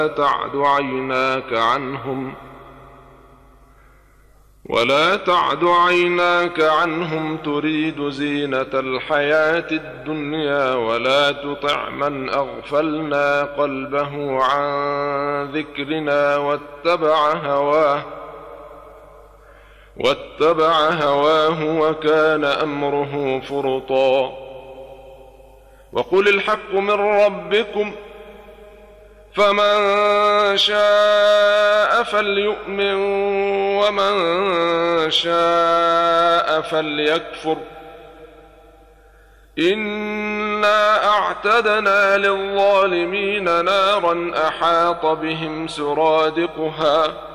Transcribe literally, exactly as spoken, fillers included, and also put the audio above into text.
تعد عيناك عنهم ولا تعد عيناك عنهم تريد زينة الحياة الدنيا ولا تطع من أغفلنا قلبه عن ذكرنا واتبع هواه واتبع هواه وكان أمره فرطا. وقل الحق من ربكم فمن شاء فليؤمن ومن شاء فليكفر إنا أعتدنا للظالمين نارا أحاط بهم سرادقها